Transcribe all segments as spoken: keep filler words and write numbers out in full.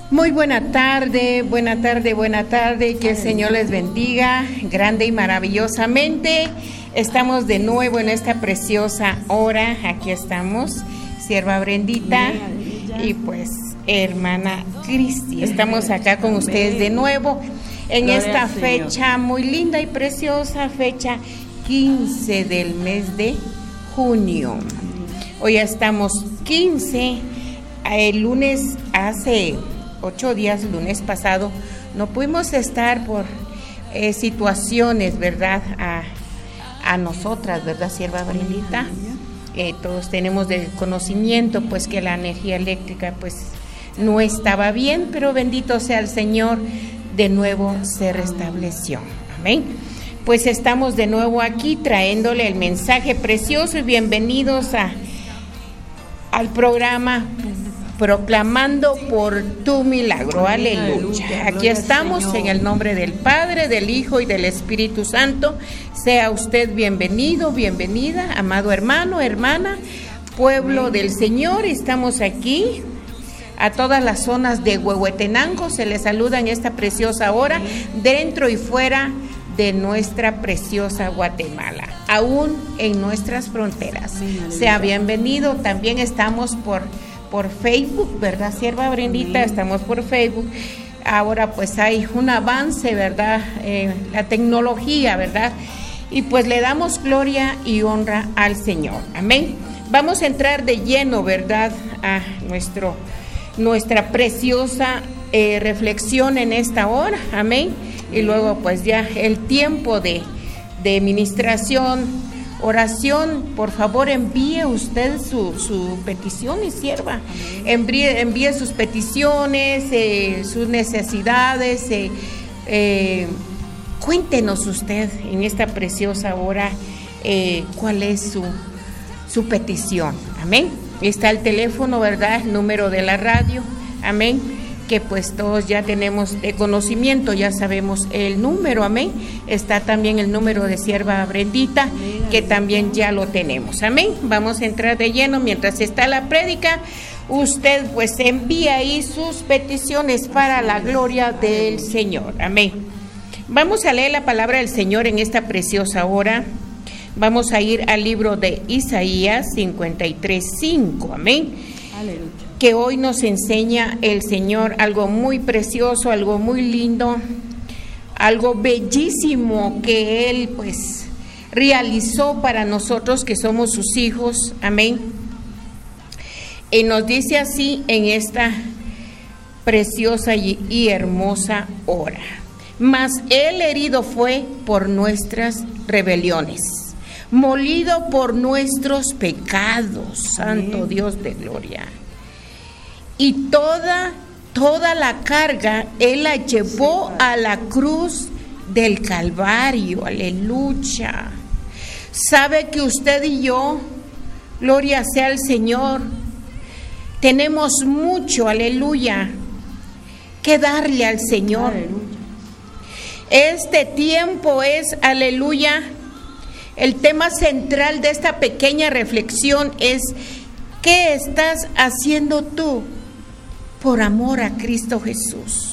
Muy buena tarde, buena tarde, buena tarde, que el Señor les bendiga grande y maravillosamente. Estamos de nuevo en esta preciosa hora, aquí estamos, sierva Brendita y pues hermana Cristi. Estamos acá con ustedes de nuevo en esta fecha muy linda y preciosa, fecha quince del mes de junio. Hoy ya estamos quince, el lunes hace ocho días, lunes pasado, no pudimos estar por eh, situaciones, ¿verdad? A, a nosotras, ¿verdad, sierva Brendita? Eh, todos tenemos de conocimiento, pues, que la energía eléctrica, pues, no estaba bien, pero bendito sea el Señor, de nuevo se restableció. Amén. Pues estamos de nuevo aquí trayéndole el mensaje precioso y bienvenidos a, al programa Proclamando por tu milagro, aleluya. Aquí estamos en el nombre del Padre, del Hijo y del Espíritu Santo. Sea usted bienvenido, bienvenida, amado hermano, hermana, pueblo del Señor. Estamos aquí a todas las zonas de Huehuetenango. Se les saluda en esta preciosa hora, dentro y fuera de nuestra preciosa Guatemala, aún en nuestras fronteras. Sea bienvenido. También estamos por por Facebook, ¿verdad, sierva Brendita? Estamos por Facebook. Ahora pues hay un avance, ¿verdad? Eh, la tecnología, ¿verdad? Y pues le damos gloria y honra al Señor. Amén. Vamos a entrar de lleno, ¿verdad? A nuestro, nuestra preciosa eh, reflexión en esta hora. Amén. Y luego pues ya el tiempo de, de ministración, oración. Por favor, envíe usted su, su petición, y sierva. Envíe, envíe sus peticiones, eh, sus necesidades. Eh, eh, cuéntenos usted en esta preciosa hora eh, cuál es su, su petición. Amén. Está el teléfono, ¿verdad? El número de la radio. Amén. Que pues todos ya tenemos de conocimiento, ya sabemos el número, amén. Está también el número de sierva Brendita, amén, que también ya lo tenemos, amén. Vamos a entrar de lleno mientras está la prédica. Usted pues envía ahí sus peticiones para la gloria del Señor, amén. Vamos a leer la palabra del Señor en esta preciosa hora. Vamos a ir al libro de Isaías cincuenta y tres, cinco, amén. Aleluya. Que hoy nos enseña el Señor algo muy precioso, algo muy lindo, algo bellísimo que Él pues realizó para nosotros que somos sus hijos, amén. Y nos dice así en esta preciosa y, y hermosa hora: mas Él herido fue por nuestras rebeliones, molido por nuestros pecados, amén. Santo Dios de gloria. Y toda, toda la carga Él la llevó a la cruz del Calvario, aleluya. Sabe que usted y yo, gloria sea al Señor, tenemos mucho, aleluya, que darle al Señor. Aleluya. Este tiempo es, aleluya, el tema central de esta pequeña reflexión es: ¿qué estás haciendo tú por amor a Cristo Jesús?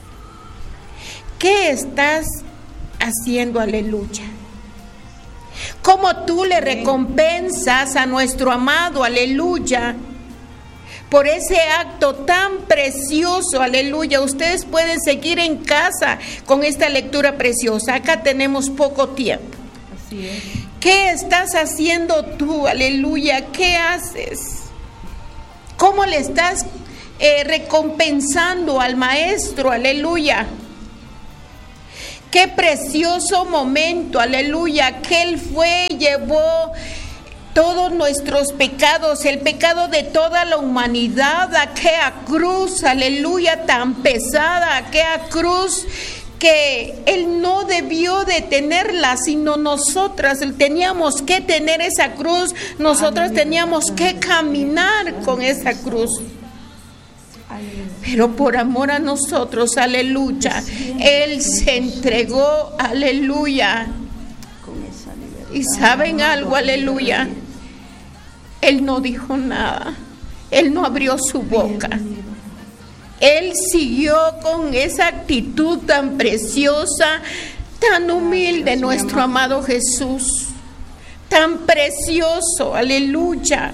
¿Qué estás haciendo? Aleluya. ¿Cómo tú le recompensas a nuestro amado, aleluya, por ese acto tan precioso, aleluya? Ustedes pueden seguir en casa con esta lectura preciosa. Acá tenemos poco tiempo. Así es. ¿Qué estás haciendo tú, aleluya? ¿Qué haces? ¿Cómo le estás Eh, recompensando al Maestro, aleluya? Qué precioso momento, aleluya, que Él fue, llevó todos nuestros pecados, el pecado de toda la humanidad, aquella cruz, aleluya, tan pesada, aquella cruz que Él no debió de tenerla, sino nosotras teníamos que tener esa cruz, nosotras teníamos que caminar con esa cruz. Pero por amor a nosotros, aleluya, Él se entregó, aleluya. Y saben algo, aleluya, Él no dijo nada, Él no abrió su boca. Él siguió con esa actitud tan preciosa, tan humilde, nuestro amado Jesús, tan precioso, aleluya.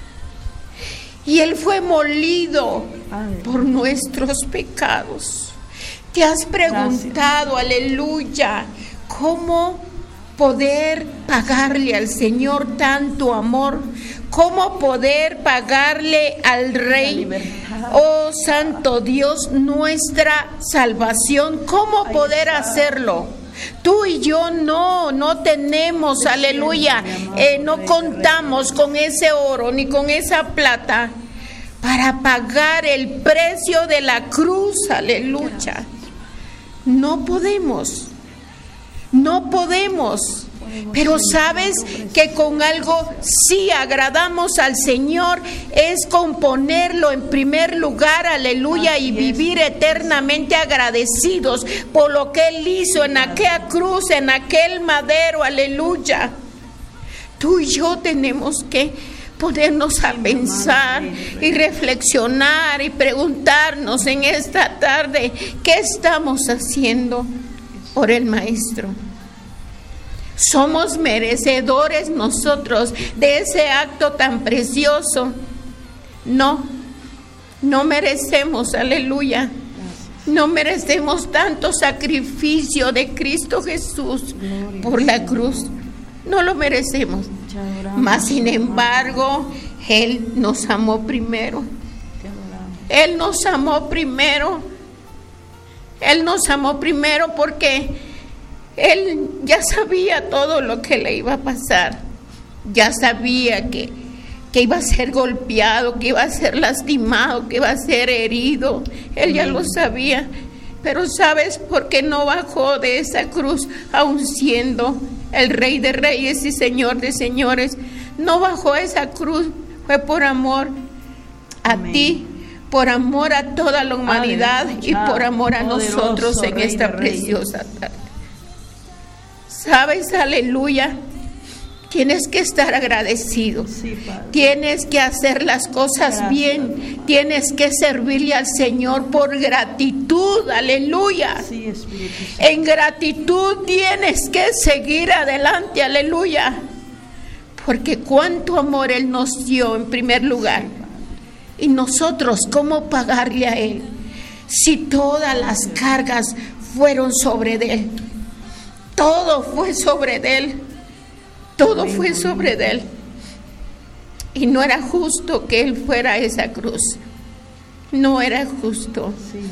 Y Él fue molido por nuestros pecados. ¿Te has preguntado, aleluya, cómo poder pagarle al Señor tanto amor? ¿Cómo poder pagarle al Rey, oh Santo Dios, nuestra salvación? ¿Cómo poder hacerlo? Tú y yo no, no tenemos, aleluya, eh, no contamos con ese oro ni con esa plata para pagar el precio de la cruz, aleluya. No podemos, no podemos. Pero sabes que con algo sí agradamos al Señor, es con ponerlo en primer lugar, aleluya, y vivir eternamente agradecidos por lo que Él hizo en aquella cruz, en aquel madero, aleluya. Tú y yo tenemos que ponernos a pensar y reflexionar y preguntarnos en esta tarde, ¿qué estamos haciendo por el Maestro? ¿Somos merecedores nosotros de ese acto tan precioso? No, no merecemos, aleluya. No merecemos tanto sacrificio de Cristo Jesús por la cruz. No lo merecemos. Mas sin embargo, Él nos amó primero. Él nos amó primero. Él nos amó primero porque Él ya sabía todo lo que le iba a pasar. Ya sabía que, que iba a ser golpeado, que iba a ser lastimado, que iba a ser herido. Él ya lo sabía. Pero ¿sabes por qué no bajó de esa cruz, aun siendo el Rey de Reyes y Señor de Señores? No bajó esa cruz, fue por amor a Amén. Ti, por amor a toda la humanidad y por amor a nosotros en esta preciosa tarde. ¿Sabes? Aleluya. Tienes que estar agradecido. Sí, tienes que hacer las cosas Gracias. Bien. Tienes que servirle al Señor por gratitud. Aleluya. Sí, en gratitud tienes que seguir adelante. Aleluya. Porque cuánto amor Él nos dio en primer lugar. Y nosotros, ¿cómo pagarle a Él? Si todas las cargas fueron sobre Él. Todo fue sobre Él. Todo fue sobre Él. Y no era justo que Él fuera a esa cruz. No era justo.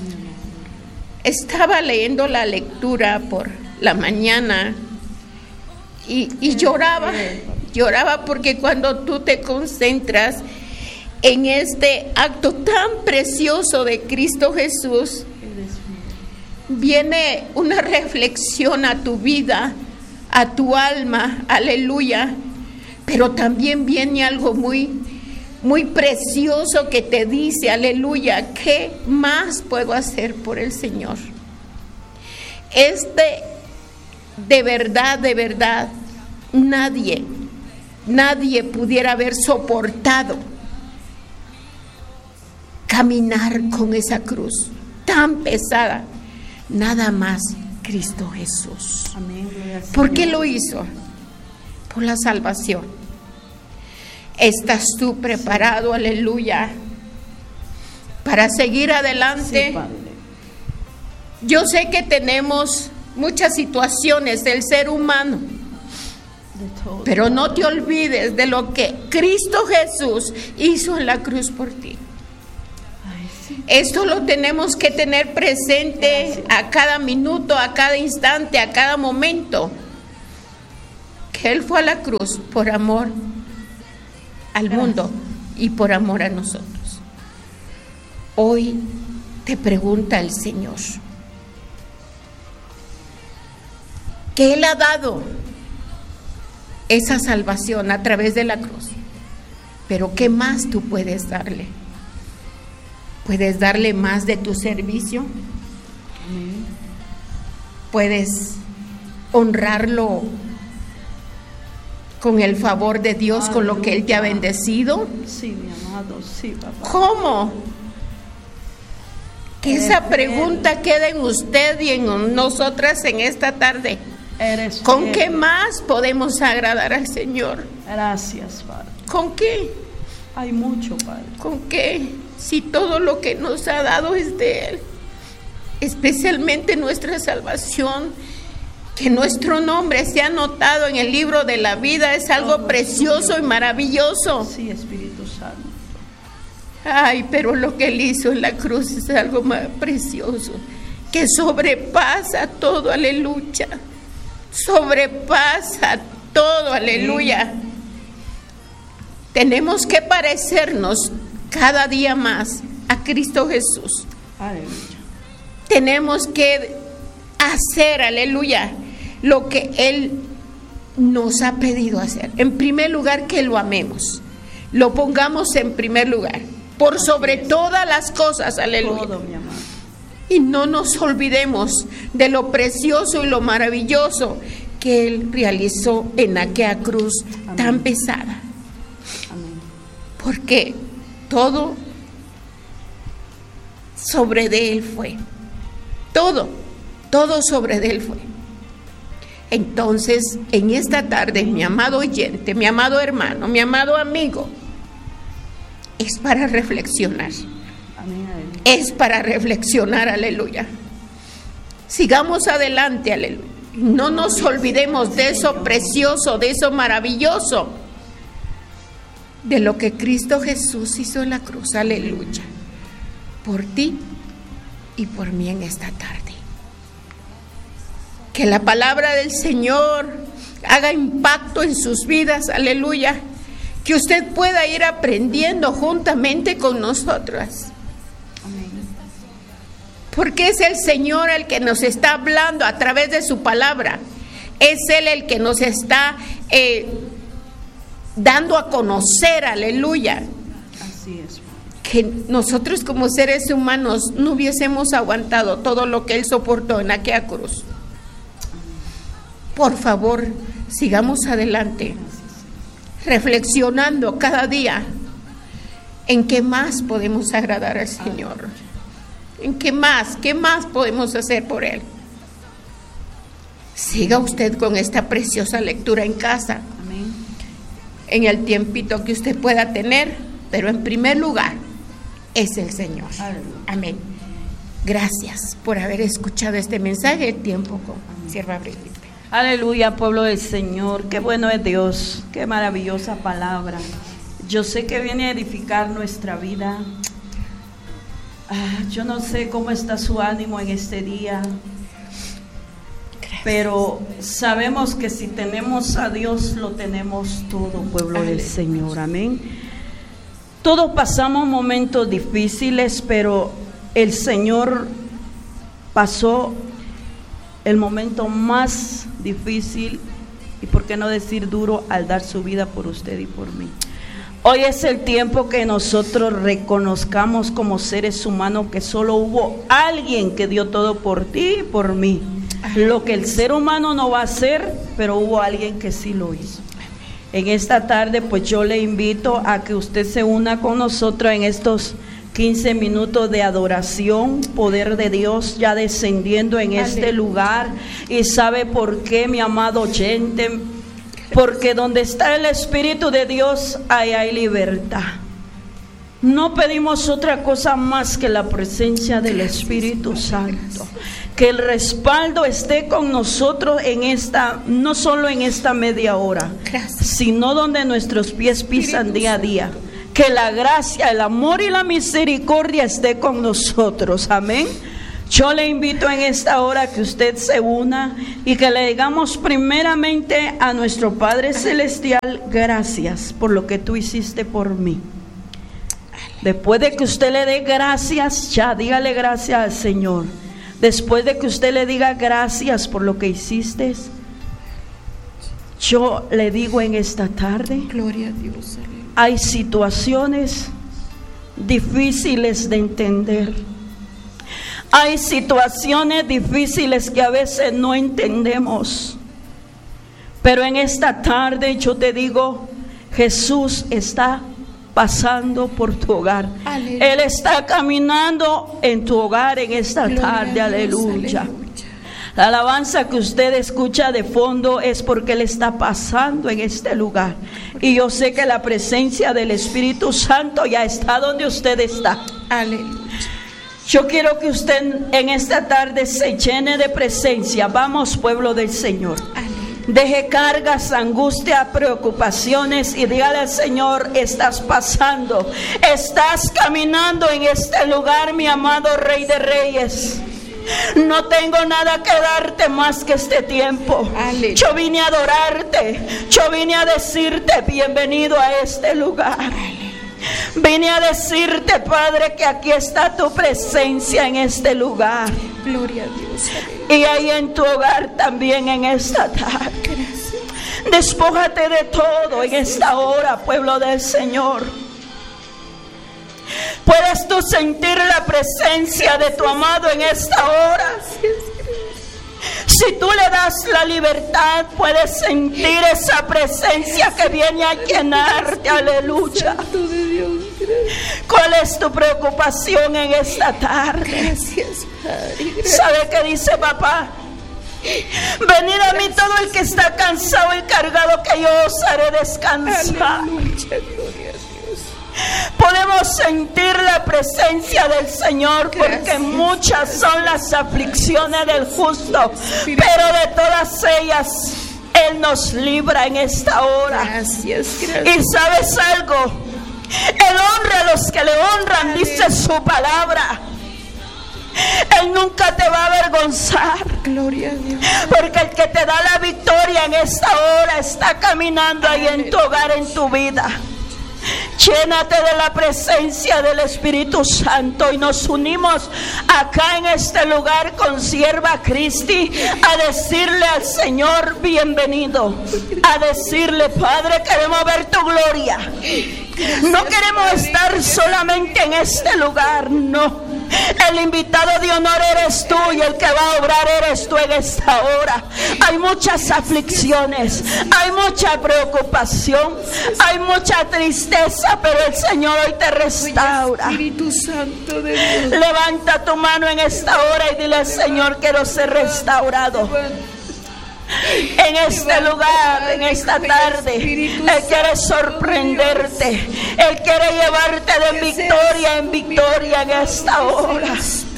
Estaba leyendo la lectura por la mañana y, y lloraba. Lloraba porque cuando tú te concentras en este acto tan precioso de Cristo Jesús, viene una reflexión a tu vida, a tu alma, aleluya. Pero también viene algo muy, muy precioso que te dice, aleluya, ¿qué más puedo hacer por el Señor? Este, de verdad, de verdad, nadie, nadie pudiera haber soportado caminar con esa cruz tan pesada, nada más Cristo Jesús. Amén. ¿Por qué lo hizo? Por la salvación. ¿Estás tú preparado, sí. aleluya, para seguir adelante? Sí, yo sé que tenemos muchas situaciones del ser humano, pero no te olvides de lo que Cristo Jesús hizo en la cruz por ti. Esto lo tenemos que tener presente a cada minuto, a cada instante, a cada momento. Que Él fue a la cruz por amor al mundo y por amor a nosotros. Hoy te pregunta el Señor, que Él ha dado esa salvación a través de la cruz, pero ¿qué más tú puedes darle? ¿Puedes darle más de tu servicio? ¿Puedes honrarlo con el favor de Dios, con lo que Él te ha bendecido? Sí, mi amado, sí, papá. ¿Cómo? Que esa pregunta quede en usted y en nosotras en esta tarde. Eres ¿Con fiel. qué más podemos agradar al Señor? Gracias, Padre. ¿Con qué? Hay mucho, Padre. ¿Con qué? Si todo lo que nos ha dado es de Él, especialmente nuestra salvación, que nuestro nombre sea anotado en el libro de la vida, es algo precioso y maravilloso. Sí, Espíritu Santo. Ay, pero lo que Él hizo en la cruz es algo más precioso, que sobrepasa todo, aleluya. Sobrepasa todo, aleluya. Sí. Tenemos que parecernos cada día más a Cristo Jesús. Aleluya. Tenemos que hacer, aleluya, lo que Él nos ha pedido hacer. En primer lugar, que lo amemos, lo pongamos en primer lugar, por sobre todas las cosas, aleluya. Todo, mi amado. Y no nos olvidemos de lo precioso y lo maravilloso que Él realizó en aquella cruz. Amén. Tan pesada. Amén. Porque todo sobre de Él fue. Todo, todo sobre de Él fue. Entonces, en esta tarde, mi amado oyente, mi amado hermano, mi amado amigo, es para reflexionar. Amén. Es para reflexionar, aleluya. Sigamos adelante, aleluya. No nos olvidemos de eso precioso, de eso maravilloso, de lo que Cristo Jesús hizo en la cruz, aleluya, por ti y por mí en esta tarde. Que la palabra del Señor haga impacto en sus vidas, aleluya. Que usted pueda ir aprendiendo juntamente con nosotras. Porque es el Señor el que nos está hablando a través de su palabra. Es Él el que nos está eh, dando a conocer, aleluya. Así es. Que nosotros como seres humanos no hubiésemos aguantado todo lo que Él soportó en aquella cruz. Por favor, sigamos adelante, reflexionando cada día en qué más podemos agradar al Señor. ¿En qué más? ¿Qué más podemos hacer por Él? Siga usted con esta preciosa lectura en casa. Amén. En el tiempito que usted pueda tener, pero en primer lugar es el Señor. Aleluya. Amén. Gracias por haber escuchado este mensaje. Tiempo con sierva Brigitte. Aleluya, pueblo del Señor. Qué bueno es Dios. Qué maravillosa palabra. Yo sé que viene a edificar nuestra vida. Ah, yo no sé cómo está su ánimo en este día, pero sabemos que si tenemos a Dios lo tenemos todo, pueblo del Señor. Amén. Todos pasamos momentos difíciles, pero el Señor pasó el momento más difícil y por qué no decir duro al dar su vida por usted y por mí. Hoy es el tiempo que nosotros reconozcamos como seres humanos que solo hubo alguien que dio todo por ti y por mí. Lo que el ser humano no va a hacer, pero hubo alguien que sí lo hizo. En esta tarde, pues yo le invito a que usted se una con nosotros en estos quince minutos de adoración, poder de Dios ya descendiendo en este lugar. Y sabe por qué, mi amado oyente, porque donde está el Espíritu de Dios, ahí hay libertad. No pedimos otra cosa más que la presencia del Espíritu Santo. Que el respaldo esté con nosotros en esta, no solo en esta media hora, sino donde nuestros pies pisan día a día. Que la gracia, el amor y la misericordia esté con nosotros. Amén. Yo le invito en esta hora que usted se una y que le digamos primeramente a nuestro Padre Celestial, gracias por lo que tú hiciste por mí. Después de que usted le dé gracias, ya dígale gracias al Señor. Después de que usted le diga gracias por lo que hiciste, yo le digo en esta tarde, gloria a Dios. Hay situaciones difíciles de entender. Hay situaciones difíciles que a veces no entendemos. Pero en esta tarde yo te digo, Jesús está pasando por tu hogar. Aleluya. Él está caminando en tu hogar en esta Gloria tarde. Aleluya. Aleluya. La alabanza que usted escucha de fondo es porque Él está pasando en este lugar. Y yo sé que la presencia del Espíritu Santo ya está donde usted está. Aleluya. Yo quiero que usted en esta tarde se llene de presencia. Vamos, pueblo del Señor. Aleluya. Deje cargas, angustia, preocupaciones y dígale al Señor: estás pasando, estás caminando en este lugar, mi amado Rey de Reyes. No tengo nada que darte más que este tiempo. Aleluya. Yo vine a adorarte. Yo vine a decirte bienvenido a este lugar. Aleluya. Vine a decirte, Padre, que aquí está tu presencia en este lugar. Gloria a Dios. Aleluya. Y ahí en tu hogar también en esta tarde. Gracias. Despójate de todo en esta hora, pueblo del Señor. ¿Puedes tú sentir la presencia de tu amado en esta hora? Si tú le das la libertad, puedes sentir esa presencia que viene a llenarte. Aleluya. ¿Cuál es tu preocupación en esta tarde? Gracias, Padre. ¿Sabe qué dice papá? Venid a mí todo el que está cansado y cargado, que yo os haré descansar. Aleluya, gloria a Dios. Podemos sentir la presencia del Señor porque gracias, muchas son las aflicciones del justo, pero de todas ellas Él nos libra en esta hora. Gracias, gracias. Y ¿sabes algo? Él honra a los que le honran, dice su palabra. Él nunca te va a avergonzar. Gloria a Dios. Porque el que te da la victoria en esta hora está caminando ahí en tu hogar, en tu vida. Llénate de la presencia del Espíritu Santo y nos unimos acá en este lugar con Sierva Cristi a decirle al Señor bienvenido, a decirle: Padre, queremos ver tu gloria. No queremos estar solamente en este lugar, no. El invitado de honor eres tú y el que va a obrar eres tú en esta hora. Hay muchas aflicciones, hay mucha preocupación, hay mucha tristeza, pero el Señor hoy te restaura. Espíritu Santo de Dios. Levanta tu mano en esta hora y dile al Señor: quiero ser restaurado. En este lugar, en esta tarde, Él quiere sorprenderte. Él quiere llevarte de victoria en victoria en esta hora.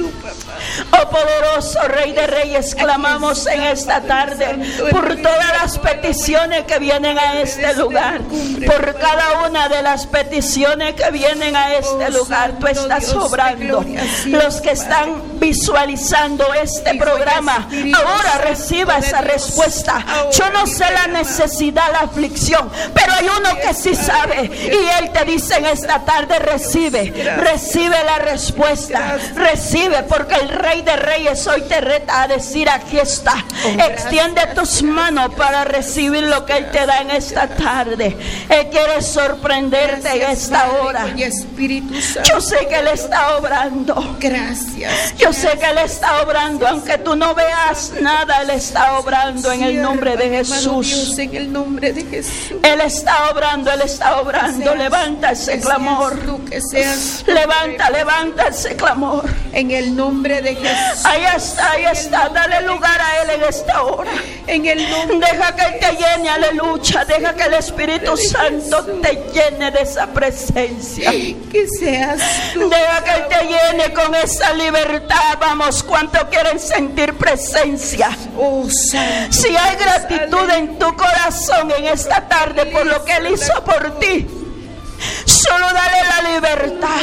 Oh poderoso Rey de Reyes, clamamos en esta tarde por todas las peticiones que vienen a este lugar, por cada una de las peticiones que vienen a este lugar. Tú estás obrando. Los que están visualizando este programa, ahora reciba esa respuesta. Yo no sé la necesidad, la aflicción, pero hay uno que sí sabe, y Él te dice en esta tarde: recibe, recibe la respuesta, recibe, porque el Rey de Reyes hoy te reta a decir: aquí está. Extiende tus manos para recibir lo que Él te da en esta tarde. Él quiere sorprenderte en esta hora. Yo sé que Él está obrando. Gracias. Yo sé que Él está obrando, aunque tú no veas nada, Él está obrando en el nombre de Jesús. En el nombre de Jesús. Él está obrando, Él está obrando. Levanta ese clamor. Levanta, levanta ese clamor. En el nombre de Jesús. Ahí está, ahí está. Dale lugar a Él en esta hora. En el nombre. Deja que Él te llene, aleluya. Deja que el Espíritu Santo te llene de esa presencia. Que seas tú. Deja que Él te llene con esa libertad. Vamos, ¿cuánto quieren sentir presencia? Oh, Santo. Si hay gratitud en tu corazón en esta tarde por lo que Él hizo por ti, solo dale la libertad.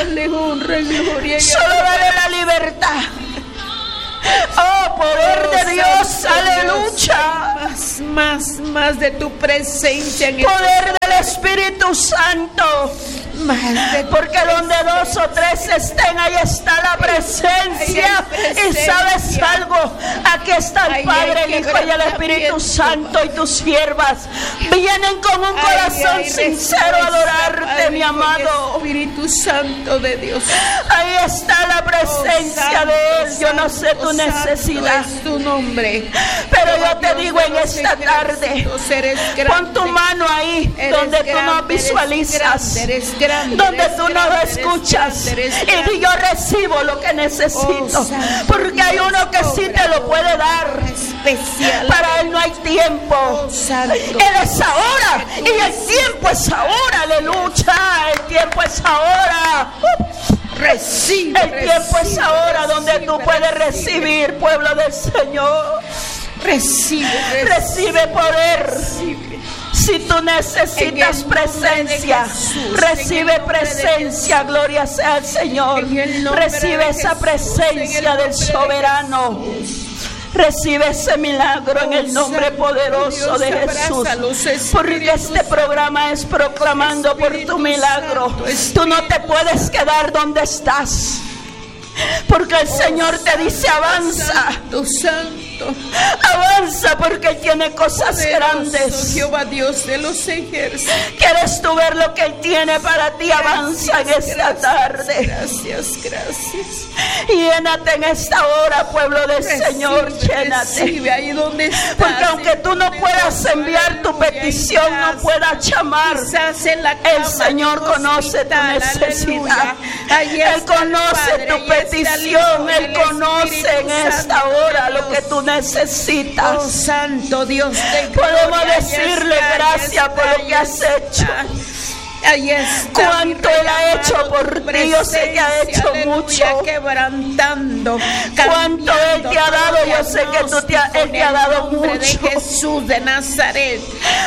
Solo dale la libertad. Oh, poder de Dios, aleluya. Más, más, más de tu presencia en el poder del Espíritu Santo. Porque donde dos o tres estén, ahí está la presencia. Y sabes algo, aquí está el Padre, el Hijo y el Espíritu Santo, y tus siervas vienen con un corazón sincero a adorarte, mi amado Espíritu Santo de Dios. Ahí está la presencia de Él. Yo no sé tu necesidad, tu nombre, pero yo te digo en esta tarde, pon tu mano ahí donde tú no visualizas. grande, donde eres tú no grande, lo eres escuchas. grande, eres Y grande. di, yo recibo lo que necesito. Oh, Santo porque hay Dios, uno que sí te lo puede dar. Especial. Para Él no hay tiempo. Oh, Santo. Él es ahora. Y el tiempo es ahora. Aleluya. El tiempo es ahora. Recibe. El tiempo es ahora donde tú puedes recibir, pueblo del Señor. Recibe. Recibe poder. Recibe. Si tú necesitas presencia, recibe presencia, gloria sea al Señor. Recibe esa presencia del soberano. Recibe ese milagro en el nombre poderoso de Jesús. Porque este programa es proclamando por tu milagro. Tú no te puedes quedar donde estás. Porque el Señor te dice avanza. Santo, santo. Avanza porque Él tiene cosas grandes. Jehová Dios de los ejércitos. ¿Quieres tú ver lo que Él tiene para ti? Avanza en esta tarde. Gracias, gracias. Llénate en esta hora, pueblo del Señor. Llénate. Recibe ahí donde estás. Porque aunque tú no puedas enviar tu petición, no puedas llamar, el Señor conoce tu necesidad. Él conoce tu petición. Él conoce en esta hora lo que tú necesitas. Oh, Santo Dios de Podemos gloria, decirle está, gracias por lo que has hecho. Ahí está, cuánto Él ha hecho por ti. Yo sé que ha hecho mucho. Quebrantando, cuánto Él te ha dado. Yo sé que tú te ha, Él te ha dado mucho. De Jesús de Nazaret.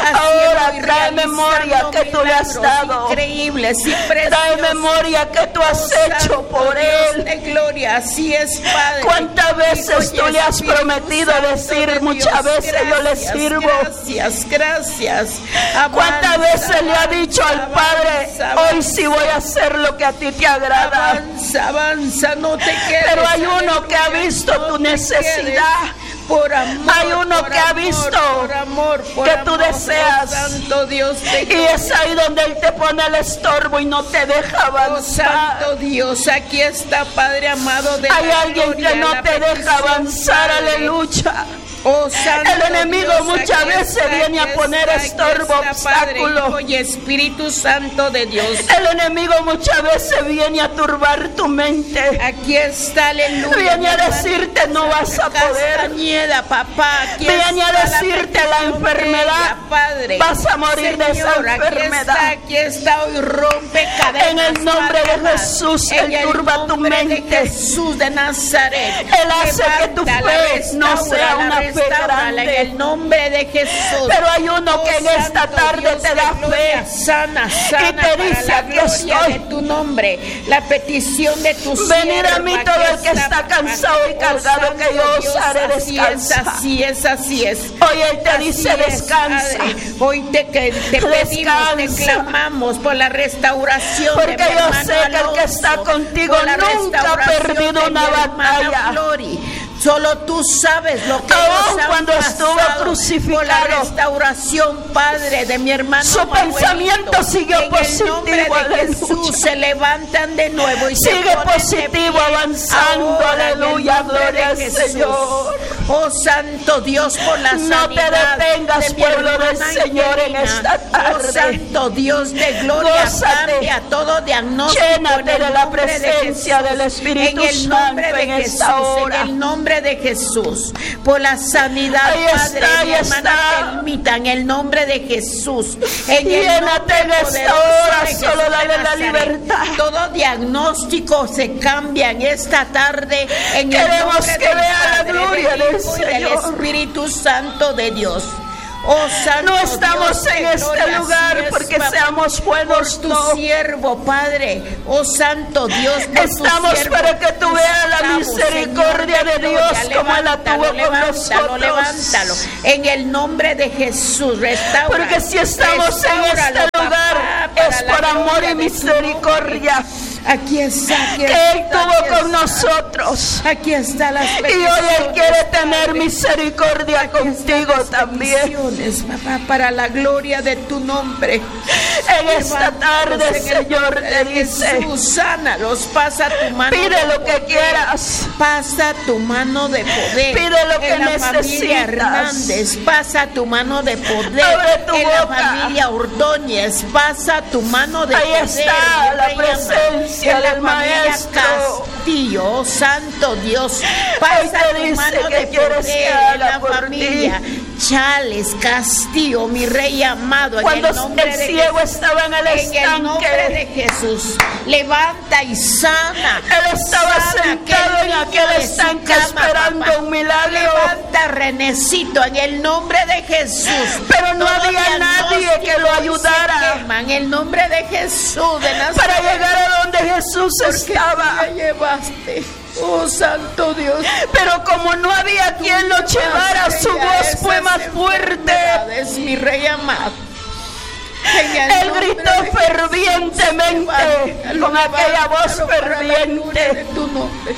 Ahora trae memoria que tú le has dado. Increíbles y trae memoria que tú has hecho por Él. De gloria, así es, Padre. ¿Cuántas veces tú le has prometido decir? Muchas veces yo le sirvo. Gracias, gracias. ¿Cuántas veces le ha dicho al Padre? Padre, hoy sí voy a hacer lo que a ti te agrada. Avanza, avanza, no te quedes. Pero hay uno que ha visto tu necesidad. Por amor, hay uno por que ha amor, visto por amor, por que amor, tú deseas. Oh, Santo Dios de y es ahí donde Él te pone el estorbo y no te deja avanzar. Oh, Santo Dios, aquí está, Padre amado de hay la alguien gloria, que no te deja avanzar, Padre. Aleluya. Oh, Santo el enemigo Dios, muchas veces está, viene a poner está, estorbo, está, obstáculo. Padre, Hijo y Espíritu Santo de Dios. El enemigo muchas veces viene a turbar tu mente. Aquí está, aleluya. Viene a decirte no vas a poder. Castañeda, papá. Aquí viene a decirte la, la enfermedad. Ella, Padre. Vas a morir Señor, de esa enfermedad. Aquí está, aquí está, hoy rompe cadenas. En el nombre Padre, de Jesús, Él en turba tu mente. De Jesús de Nazaret. Él hace que tu fe no sea una fe grande. En el nombre de Jesús. Pero hay uno oh, que en esta Santo tarde Dios te da gloria, fe. Sana, sana. Y te dice, para la aquí gloria estoy. De tu nombre, la petición de tu venid a mí todo el que está, está cansado y cargado, oh, que yo os haré descansar. Así es, así es, así es. Hoy Él te así dice es, descansa. Padre. Hoy te, que, te pedimos, te clamamos por la restauración. Porque de mi yo hermano sé que el que está Alonso, contigo nunca ha perdido una batalla. Glory. Solo tú sabes lo que aún cuando estuvo crucificado, por la restauración, Padre, de mi hermano. Su Manuelito. Pensamiento siguió en positivo. El nombre de Jesús se levantan de nuevo y sigue positivo, avanzando. Ahora, aleluya, gloria al Señor. Oh Santo Dios, por la sanidad. No te detengas, de pueblo del Señor, en esta tarde. Oh Santo Dios de gloria, gózate, cambia todo diagnóstico. Llénate de la presencia de del Espíritu en el nombre Santo de en Jesús, esta hora. En el nombre de Jesús, por la sanidad, ahí Padre, está, mi ahí hermana, está. permita, en el nombre de Jesús, en el Llénate en esta hora, solo dale la libertad. Todo diagnóstico se cambia en esta tarde. En Queremos el nombre que vea la gloria del, del Hijo y del Señor. Espíritu Santo de Dios. Oh, Santo no estamos Dios, en este gloria, lugar es, porque papá, seamos buenos, por tu no. siervo, Padre. Oh, Santo Dios, por estamos tu siervo, para que tú veas la estamos, misericordia Señor, de Dios gloria, como Él la tuvo con levántalo, nosotros. Levántalo, en el nombre de Jesús, restaura. Porque si estamos en este lugar papá, es por amor y misericordia. Aquí está, aquí que está, Él tuvo aquí con está. nosotros. Aquí está las y hoy Él quiere tener misericordia aquí contigo también. Papá, para la gloria de tu nombre. En esta tarde, Señor, te dice: Jesús, sánalos, pasa tu mano. Pide lo que quieras. pasa tu mano de poder. Pide lo que en la necesitas. familia Hernández, pasa tu mano de poder. Abre tu en boca. la familia Ordóñez, pasa tu mano de Ahí poder. está mi la rey amado. presencia en la del familia Maestro. Castillo, oh, Santo Dios, Él pasa te tu dice mano que de quieres poder que en haga la por familia ti. Chales Castillo, mi rey amado, en Cuando el nombre el de ciego Jesús. estaba en el En el nombre estanque, de Jesús, levanta y sana. Él estaba Sana sentado en niño aquel de su estanque cama, esperando papá. un milagro. Levanta, Renecito, en el nombre de Jesús. Pero no Todo había nadie diagnóstico que lo hoy se ayudara. quema, en el nombre de Jesús de Nazaret. Para llegar a donde Jesús Porque estaba. tú me llevaste, oh Santo Dios. Pero como no había quien lo llevara, su voz fue más fuerte. Es mi rey amado. En el Él nombre gritó de Jesús, fervientemente, levántalo, con aquella voz levántalo para la gloria de ferviente. tu nombre.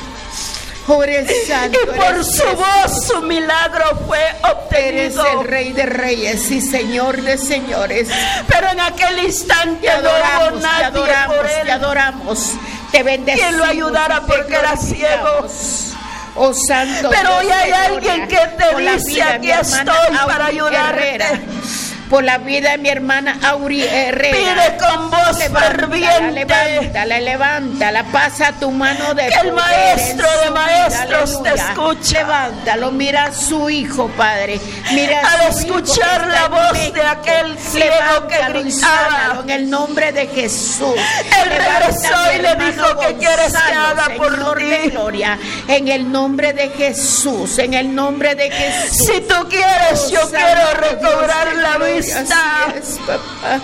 Oh, eres santo, Y por eres su voz su milagro fue Eres obtenido. el Rey de Reyes y Señor de Señores. Pero en aquel instante Te no hubo adoramos, te nadie adoramos, por te él. adoramos. Te bendecimos. Quien lo ayudara y te porque era ciego. glorificamos. Oh Santo Pero Dios hoy hay de alguien gloria, que te por la dice, vida de aquí mi hermana estoy para Auri ayudarte. Herrera, por la vida de mi hermana Auri Herrera. Pide con voz ferviente. Levántala, levántala, pasa tu mano de Que el poder maestro en su de maestros vida, te aleluya. escucha. Levántalo, mira a su hijo, Padre. Mira a Al su hijo que escuchar está la en voz México. de aquel ciego que Levántalo y gritaba. sánalo en el nombre de Jesús. Él regresó Levanta, y le hermano dijo, ¿qué quieres que Gonzalo, haga por Señor de ti? gloria, en el nombre de Jesús, en el nombre de Jesús. Si tú quieres, yo Oh, quiero Santo recobrar Dios de la gloria, vista. así es, papá.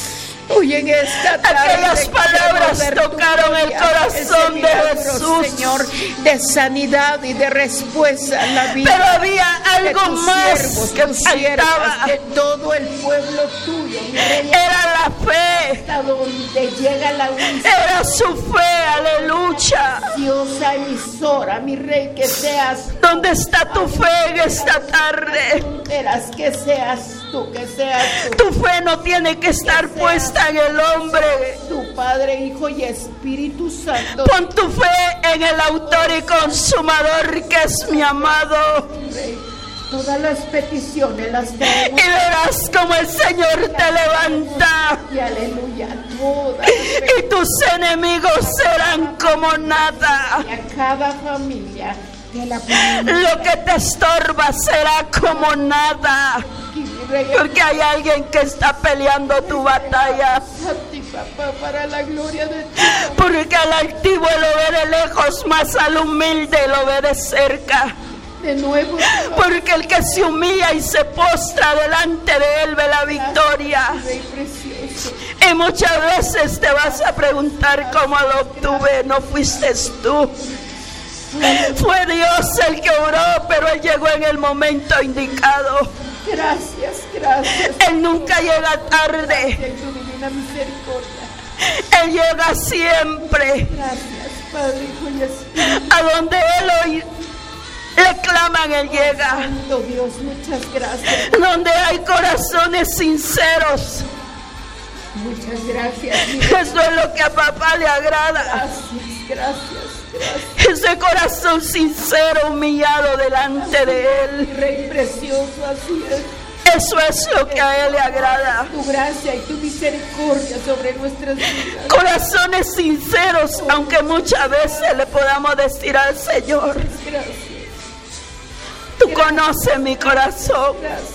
Hoy en esta tarde Aquellas palabras queremos ver tu tocaron el gloria, corazón ese de milagro, Jesús. Señor, de sanidad y de respuesta a la vida. Pero había de algo tus más siervos, que tus siervas, faltaba. de todo el pueblo tuyo, mi rey, Era la fe, hasta donde llega la era su fe, aleluya. preciosa emisora, mi rey, que seas ¿Dónde está tu fe en esta tarde? fronteras, que seas tú, que seas tú. Tu fe no tiene que estar puesta en el hombre. Tu Padre, Hijo y Espíritu Santo. Pon tu fe en el autor y consumador que es mi amado. Rey, todas las peticiones las Y traemos verás como el Señor te levanta. y aleluya, todas las Y tus enemigos serán como nada. peticiones a cada familia de la ponemos Lo que te estorba será como nada. aquí, mi Rey, Porque hay alguien que está peleando tu batalla. a ti, papá, para la gloria de ti. Porque al altivo lo ve de lejos, más al humilde lo ve de cerca. De nuevo, Señor, Porque el que se humilla y se postra delante de él ve la victoria. Rey precioso. Y muchas veces te vas a preguntar cómo lo obtuve. No fuiste tú. Fue Dios el que oró, pero Él llegó en el momento indicado. Gracias, gracias. Él nunca llega tarde. En tu divina misericordia. Él llega siempre. Gracias, Padre, Hijo y Espíritu A donde Él hoy le claman, Él llega. Santo Dios, muchas gracias. Donde hay corazones sinceros. Muchas gracias, mi Rey. Eso es lo que a papá le agrada. Gracias, gracias, gracias. Ese corazón sincero, humillado delante de Mi Él. Rey precioso, así es. Eso es lo que a Él le agrada. Tu gracia y tu misericordia sobre nuestras vidas. Corazones sinceros, aunque muchas veces le podamos decir al Señor, Gracias, tú conoces mi corazón, gracias.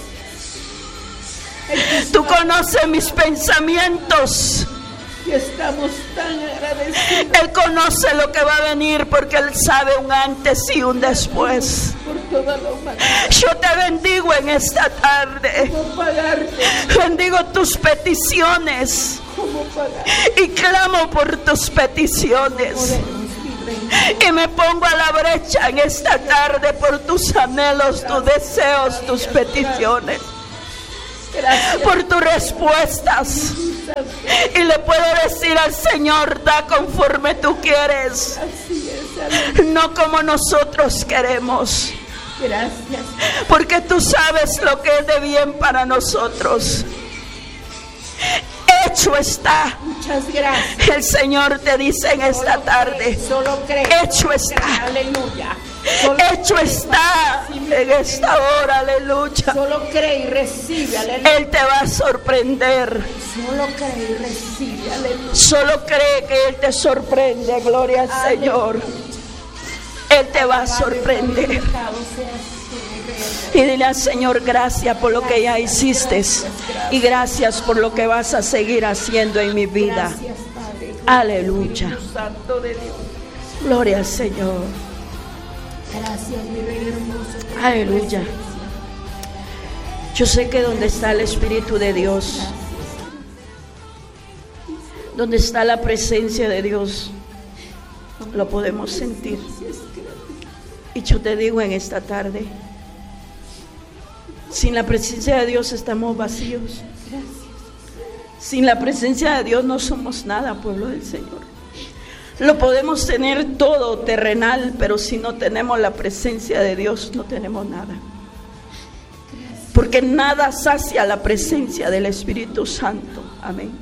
tú conoces mis pensamientos. Y estamos tan agradecidos Él conoce lo que va a venir porque Él sabe un antes y un después. por toda la humanidad. Yo te bendigo en esta tarde. ¿Cómo pagarte? Bendigo tus peticiones ¿Cómo pagarte? y clamo por tus peticiones. Podemos, mi Rey. Y me pongo a la brecha en esta tarde por tus anhelos, tus deseos, tus peticiones, Gracias, por tus respuestas. Santo. Y le puedo decir al Señor, da conforme tú quieres, Así es, aleluya. no como nosotros queremos. Gracias. Porque tú sabes lo que es de bien para nosotros. Hecho está. Muchas gracias. El Señor te dice en esta Solo tarde, cree, solo cree, hecho solo está. cree, aleluya. Solo Hecho cree, está en esta hora, aleluya. Solo cree y recibe, aleluya. Él te va a sorprender. Solo cree y recibe, aleluya. Solo cree que Él te sorprende, gloria al Señor. Él te va a sorprender. Y dile al Señor, gracias por lo que ya hiciste. Y gracias por lo que vas a seguir haciendo en mi vida. Aleluya. Gloria al Señor. Gracias, mi rey hermoso. Aleluya. Yo sé que donde está el Espíritu de Dios, donde está la presencia de Dios, lo podemos sentir. Y yo te digo en esta tarde, sin la presencia de Dios estamos vacíos. Sin la presencia de Dios no somos nada, pueblo del Señor. Lo podemos tener todo terrenal, pero si no tenemos la presencia de Dios, no tenemos nada. Porque nada sacia la presencia del Espíritu Santo. Amén.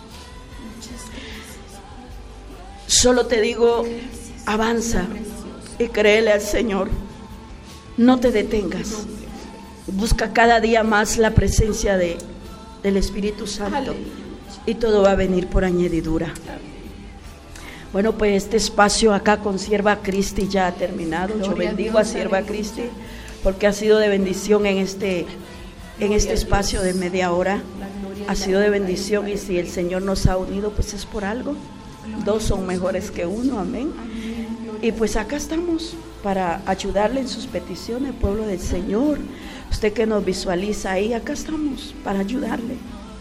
Solo te digo, avanza y créele al Señor. No te detengas. Busca cada día más la presencia de, del Espíritu Santo y todo va a venir por añadidura. Bueno, pues este espacio acá con Sierva Cristi ya ha terminado. Yo bendigo a Sierva Cristi porque ha sido de bendición en este, en este espacio de media hora. Ha sido de bendición y si el Señor nos ha unido, pues es por algo. Dos son mejores que uno, amén. Y pues acá estamos para ayudarle en sus peticiones, pueblo del Señor. Usted que nos visualiza ahí, acá estamos para ayudarle.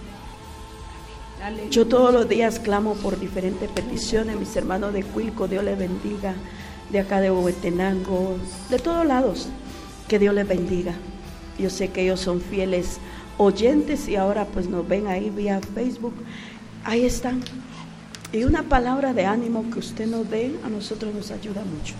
Yo todos los días clamo por diferentes peticiones. Mis hermanos de Cuilco, Dios les bendiga. De acá de Huehuetenango, de todos lados, que Dios les bendiga. Yo sé que ellos son fieles oyentes y ahora pues nos ven ahí vía Facebook. Ahí están. Y una palabra de ánimo que usted nos dé, a nosotros nos ayuda mucho.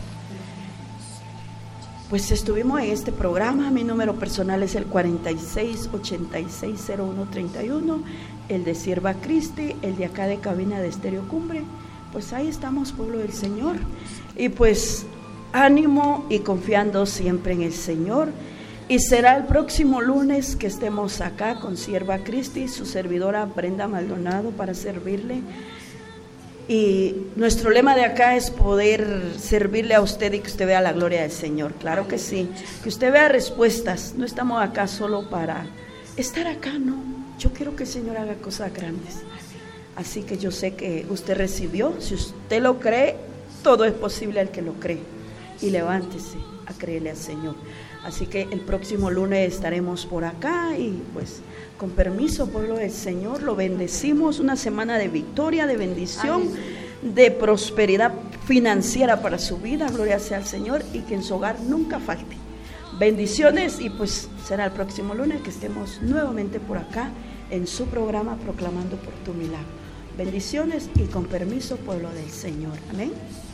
Pues estuvimos en este programa. Mi número personal es el cuarenta y seis, ochenta y seis, cero uno, treinta y uno. El de Sierva Cristi, el de acá de Cabina de Estéreo Cumbre. Pues ahí estamos, pueblo del Señor. Y pues ánimo y confiando siempre en el Señor. Y será el próximo lunes que estemos acá con Sierva Cristi, su servidora Brenda Maldonado, para servirle. Y nuestro lema de acá es poder servirle a usted y que usted vea la gloria del Señor. Claro que sí, que usted vea respuestas. No estamos acá solo para estar acá, no. Yo quiero que el Señor haga cosas grandes. Así que yo sé que usted recibió. Si usted lo cree, todo es posible al que lo cree. Y levántese a creerle al Señor. Así que el próximo lunes estaremos por acá y pues con permiso, pueblo del Señor, lo bendecimos. Una semana de victoria, de bendición, de prosperidad financiera para su vida. Gloria sea al Señor y que en su hogar nunca falte. Bendiciones y pues será el próximo lunes que estemos nuevamente por acá en su programa Proclamando por tu Milagro. Bendiciones y con permiso, pueblo del Señor. Amén.